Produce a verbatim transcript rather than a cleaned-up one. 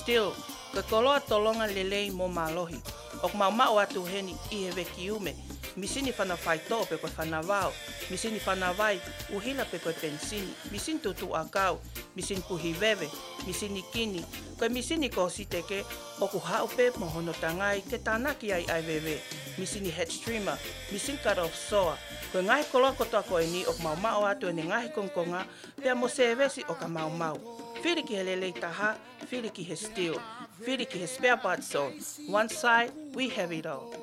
steel, ka koloa tolonga lelei mo malohi. Ok mau mau atu heni i he weki ume. Misini whana whai tō pe koe whana wao. Misini whana wai uhila pe koe pensini. Misini tutu a kau. Misini puhi wewe. Misini kini. Koe misini ko siteke oku hau pe mohono tangai ke tānaki ai ai wewe. Misini head streamer. Misini cut off soa. Koe ngai koloa kotoa koe ni ok mau mau atu ene ngahi kongkonga pia mo sevesi o ka mau mau. Whiri ki he lelei taha, whiri ki he steel. Whiri ki he spare parts zone. One side, we have it all.